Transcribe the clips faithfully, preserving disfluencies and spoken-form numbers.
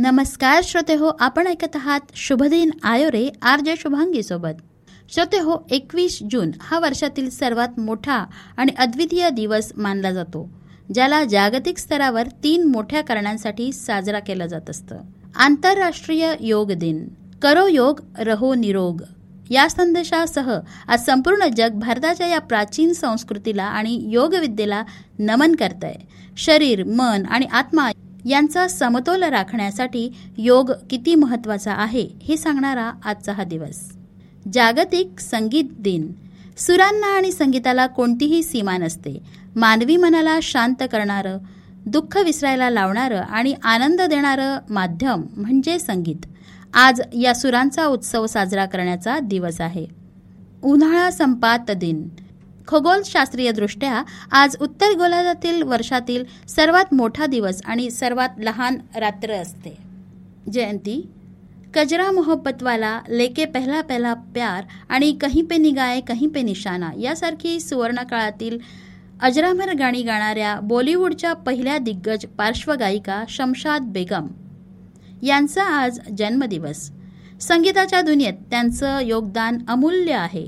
नमस्कार श्रोते हो, आपण ऐकत आहात शुभदिन आयोरे आर जे शुभांगी सोबत. श्रोते हो, एकवीस जून हा वर्षातील सर्वात मोठा आणि अद्वितीय दिवस मानला जातो, ज्याला जागतिक स्तरावर तीन मोठ्या कारणांसाठी साजरा केला जात असतं. आंतरराष्ट्रीय योग दिन, करो योग रहो निरोग या संदेशासह आज संपूर्ण जग भारताच्या या प्राचीन संस्कृतीला आणि योगविद्येला नमन करतंय. शरीर, मन आणि आत्मा यांचा समतोल राखण्यासाठी योग किती महत्त्वाचा आहे हे सांगणारा आजचा हा दिवस. जागतिक संगीत दिन. सुरांना आणि संगीताला कोणतीही सीमा नसते. मानवी मनाला शांत करणारं, दुःख विसरायला लावणारं आणि आनंद देणारं माध्यम म्हणजे संगीत. आज या सुरांचा उत्सव साजरा करण्याचा दिवस आहे. उन्हाळा संपात दिन. खगोलशास्त्रीयदृष्ट्या आज उत्तर गोलार्धातील वर्षातील सर्वात मोठा दिवस आणि सर्वात लहान रात्र असते. जयंती. कजरा मोहब्बत वाला, लेके पहला पहला प्यार आणि कहीं पे निगाहे कहीं पे निशाना यासारखी सुवर्णकाळातील अजरामर गाणी गाणाऱ्या बॉलिवूडच्या पहिल्या दिग्गज पार्श्वगायिका शमशाद बेगम यांचा आज जन्मदिवस. संगीताच्या दुनियेत त्यांचं योगदान अमूल्य आहे.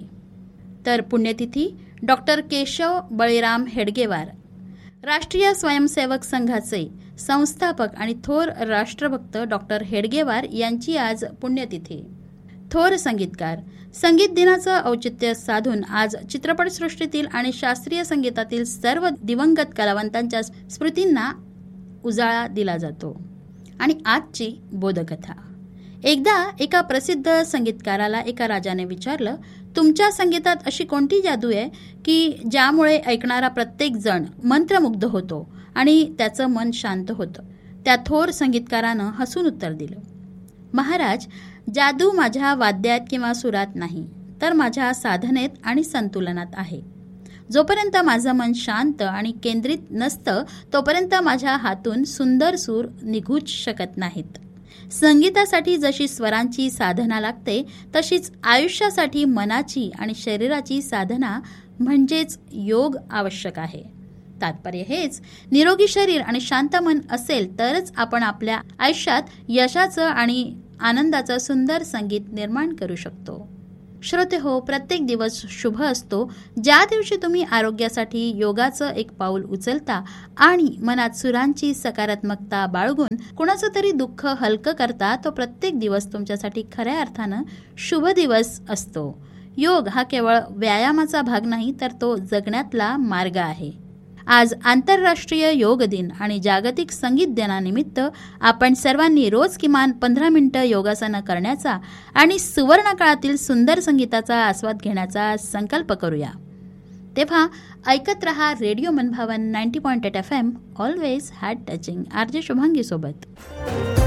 तर पुण्यतिथी डॉक्टर केशव बळीराम हेडगेवार, राष्ट्रीय स्वयंसेवक संघाचे संस्थापक आणि थोर राष्ट्रभक्त डॉक्टर हेडगेवार यांची आज पुण्यतिथी. थोर संगीतकार. संगीत दिनाचं औचित्य साधून आज चित्रपटसृष्टीतील आणि शास्त्रीय संगीतातील सर्व दिवंगत कलावंतांच्या स्मृतींना उजाळा दिला जातो. आणि आजची बोधकथा. एकदा एका प्रसिद्ध संगीतकाराला एका राजाने विचारलं, तुमच्या संगीतात अशी कोणती जादू आहे की ज्यामुळे ऐकणारा प्रत्येक जण मंत्रमुग्ध होतो आणि त्याचं मन शांत होतं. त्या थोर संगीतकारानं हसून उत्तर दिलं, महाराज, जादू माझ्या वाद्यात किंवा सुरात नाही, तर माझ्या साधनेत आणि संतुलनात आहे. जोपर्यंत माझं मन शांत आणि केंद्रित नसतं तोपर्यंत माझ्या हातून सुंदर सूर निघूच शकत नाहीत. संगीतासाठी जशी स्वरांची साधना लागते तशीच आयुष्यासाठी मनाची आणि शरीराची साधना म्हणजेच योग आवश्यक आहे. तात्पर्य हेच, निरोगी शरीर आणि शांत मन असेल तरच आपण आपल्या आयुष्यात यशाचं आणि आनंदाचं सुंदर संगीत निर्माण करू शकतो. श्रोते हो, प्रत्येक दिवस शुभ असतो ज्या दिवशी तुम्ही आरोग्यासाठी योगाचं एक पाऊल उचलता आणि मनात सुरांची सकारात्मकता बाळगून कुणाचं तरी दुःख हलकं करता. तो प्रत्येक दिवस तुमच्यासाठी खऱ्या अर्थानं शुभ दिवस असतो. योग हा केवळ व्यायामाचा भाग नाही, तर तो जगण्यातला मार्ग आहे. आज आंतरराष्ट्रीय योग दिन आणि जागतिक संगीत दिनानिमित्त आपण सर्वांनी रोज किमान पंधरा मिनिटं योगासनं करण्याचा आणि सुवर्ण काळातील सुंदर संगीताचा आस्वाद घेण्याचा संकल्प करूया. तेव्हा ऐकत रहा रेडिओ मनभावन ninety point eight F M, always heart touching. R J Shubhangi सोबत.